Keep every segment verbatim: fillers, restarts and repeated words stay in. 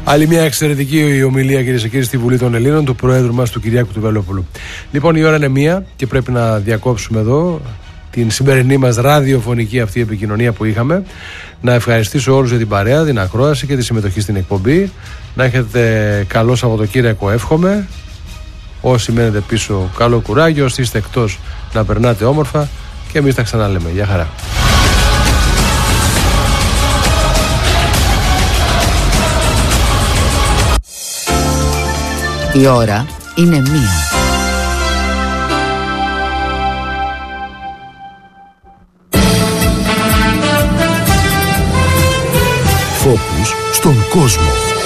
Άλλη μια εξαιρετική ομιλία, κυρίες και κύριοι, στη Βουλή των Ελλήνων του Προέδρου μας, του Κυριάκου του Βελόπουλου. Λοιπόν, η ώρα είναι μία και πρέπει να διακόψουμε εδώ την σημερινή μας ραδιοφωνική αυτή επικοινωνία που είχαμε. Να ευχαριστήσω όλους για την παρέα, την ακρόαση και τη συμμετοχή στην εκπομπή. Να έχετε καλό Σαββατοκύριακο, εύχομαι. Όσοι μένετε πίσω, καλό κουράγιο. Όσοι είστε εκτός, να περνάτε όμορφα. Και εμείς τα ξαναλέμε. Γεια χαρά. Η ώρα είναι μία. Φόκους στον κόσμο.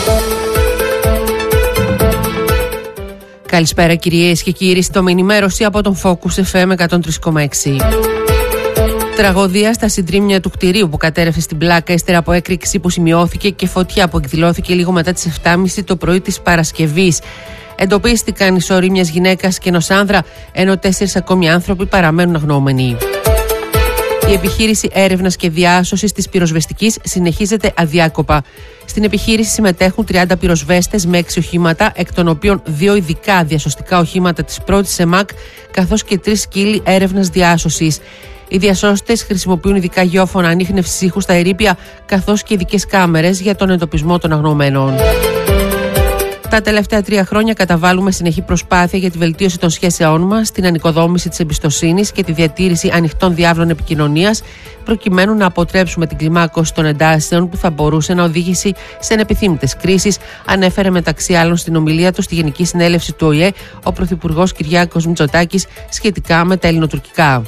Καλησπέρα κυρίες και κύριοι, στο ενημέρωση από τον Focus εφ εμ εκατόν τρία κόμμα έξι. Τραγωδία στα συντρίμμια του κτηρίου που κατέρευσε στην Πλάκα ύστερα από έκρηξη που σημειώθηκε και φωτιά που εκδηλώθηκε λίγο μετά τις επτά και μισή το πρωί της Παρασκευής. Εντοπίστηκαν οι σωροί μιας γυναίκας και ενός άνδρα, ενώ τέσσερις ακόμη άνθρωποι παραμένουν αγνοούμενοι. Η επιχείρηση έρευνας και διάσωσης της πυροσβεστικής συνεχίζεται αδιάκοπα. Στην επιχείρηση συμμετέχουν τριάντα πυροσβέστες με έξι οχήματα, εκ των οποίων δύο ειδικά διασωστικά οχήματα της πρώτης ΕΜΑΚ, καθώς και τρεις σκύλοι έρευνας διάσωσης. Οι διασώστες χρησιμοποιούν ειδικά γιόφωνα ανίχνευσης ήχου στα ερείπια, καθώς και ειδικές κάμερες για τον εντοπισμό των αγνοωμένων. Τα τελευταία τρία χρόνια καταβάλουμε συνεχή προσπάθεια για τη βελτίωση των σχέσεών μας, την ανοικοδόμηση της εμπιστοσύνης και τη διατήρηση ανοιχτών διάβλων επικοινωνίας, προκειμένου να αποτρέψουμε την κλιμάκωση των εντάσεων που θα μπορούσε να οδηγήσει σε ανεπιθύμητες κρίσεις, ανέφερε μεταξύ άλλων στην ομιλία του στη Γενική Συνέλευση του Ο Η Ε ο Πρωθυπουργός Κυριάκος Μητσοτάκης σχετικά με τα ελληνοτουρκικά.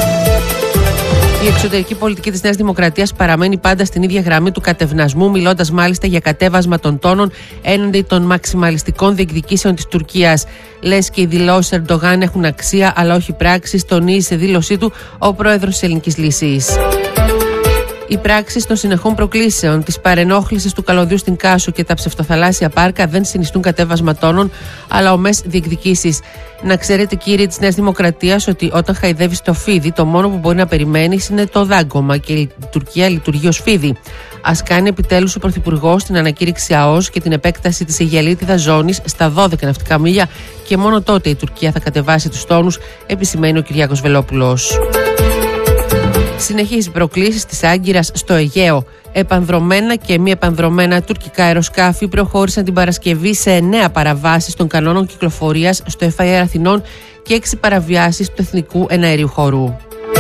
Η εξωτερική πολιτική της Νέας Δημοκρατίας παραμένει πάντα στην ίδια γραμμή του κατευνασμού, μιλώντας μάλιστα για κατέβασμα των τόνων έναντι των μαξιμαλιστικών διεκδικήσεων της Τουρκίας. Λες και οι δηλώσεις Ερντογάν έχουν αξία, αλλά όχι πράξεις, τονίζει σε δήλωσή του ο πρόεδρος της Ελληνικής Λύσης. Οι πράξεις των συνεχών προκλήσεων, της παρενόχλησης του καλωδίου στην Κάσο και τα ψευτοθαλάσσια πάρκα δεν συνιστούν κατέβασμα τόνων, αλλά ομές διεκδικήσεις. Να ξέρετε, κύριοι της Νέας Δημοκρατίας, ότι όταν χαϊδεύεις το φίδι, το μόνο που μπορεί να περιμένεις είναι το δάγκωμα και η Τουρκία λειτουργεί ως φίδι. Ας κάνει επιτέλους ο Πρωθυπουργός την ανακήρυξη ΑΟΣ και την επέκταση της Αιγιαλίτιδας ζώνης στα δώδεκα ναυτικά μίλια και μόνο τότε η Τουρκία θα κατεβάσει τους τόνους, επισημαίνει ο Κυριάκος Βελόπουλος. Συνεχίζει προκλήσεις της Άγκυρας στο Αιγαίο. Επανδρωμένα και μη επανδρωμένα τουρκικά αεροσκάφη προχώρησαν την Παρασκευή σε εννέα παραβάσεις των κανόνων κυκλοφορίας στο εφ έι αρ Αθηνών και έξι παραβιάσεις του εθνικού εναερίου χώρου.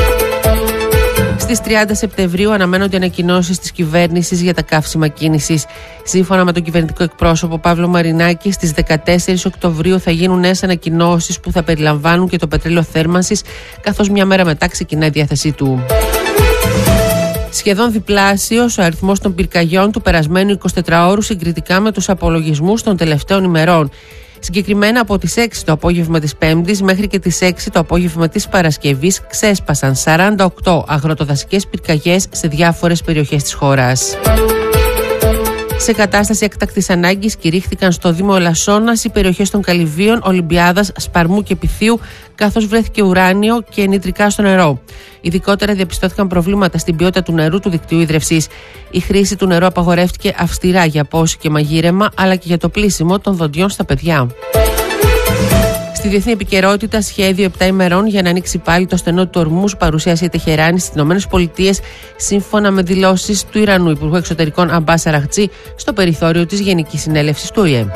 Στις τριάντα Σεπτεμβρίου αναμένονται ανακοινώσεις της κυβέρνησης για τα καύσιμα κίνησης. Σύμφωνα με τον κυβερνητικό εκπρόσωπο Παύλο Μαρινάκη, στις δεκατέσσερις Οκτωβρίου θα γίνουν νέες ανακοινώσεις που θα περιλαμβάνουν και το πετρέλαιο θέρμανσης, καθώς μια μέρα μετά ξεκινά η διάθεσή του. Σχεδόν διπλάσιος ο αριθμός των πυρκαγιών του περασμένου εικοσιτετράωρου συγκριτικά με τους απολογισμούς των τελευταίων ημερών. Συγκεκριμένα από τις έξι το απόγευμα της Πέμπτης μέχρι και τις έξι το απόγευμα της Παρασκευής ξέσπασαν σαράντα οκτώ αγροτοδασικές πυρκαγιές σε διάφορες περιοχές της χώρας. Σε κατάσταση έκτακτης ανάγκης κηρύχθηκαν στο Δήμο Ελασσόνας οι περιοχές των Καλυβίων, Ολυμπιάδας, Σπαρμού και Πυθίου, καθώς βρέθηκε ουράνιο και νητρικά στο νερό. Ειδικότερα διαπιστώθηκαν προβλήματα στην ποιότητα του νερού του δικτύου ίδρευσης. Η χρήση του νερού απαγορεύτηκε αυστηρά για πόση και μαγείρεμα, αλλά και για το πλύσιμο των δοντιών στα παιδιά. Στη διεθνή επικαιρότητα, σχέδιο επτά ημερών για να ανοίξει πάλι το στενό του Ορμούζ παρουσίασε η Τεχεράνη στις ΗΠΑ, σύμφωνα με δηλώσεις του Ιρανού Υπουργού Εξωτερικών Αμπάς Αραχτζή στο περιθώριο της Γενικής Συνέλευσης του Ο Η Ε.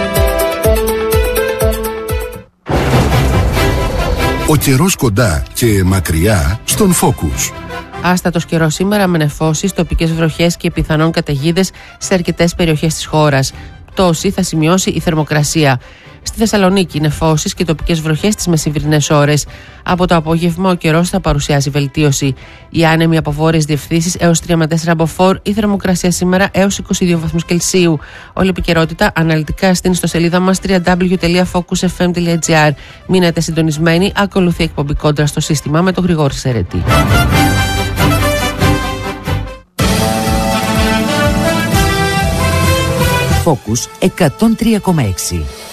Ο καιρός κοντά και μακριά στον Focus. Άστατος καιρός σήμερα με νεφώσεις, τοπικές βροχές και πιθανόν καταιγίδες σε αρκετές περιοχές της χώρας. Πτώση θα σημειώσει η θερμοκρασία. Στη Θεσσαλονίκη, νεφώσεις και τοπικές βροχές τις μεσημβρινές ώρες. Από το απόγευμα ο καιρός θα παρουσιάζει βελτίωση. Οι άνεμοι από βόρειες διευθύνσεις έως τρία με τέσσερα από φορ, η θερμοκρασία σήμερα έως είκοσι δύο βαθμούς Κελσίου. Όλη η επικαιρότητα αναλυτικά στην ιστοσελίδα μας double-u double-u double-u τελεία focus f m τελεία g r. Μείνετε συντονισμένοι, ακολουθεί εκπομπή Κόντρα στο σύστημα με τον Γρηγόρη Σερετή. Focus εκατόν τρία κόμμα έξι.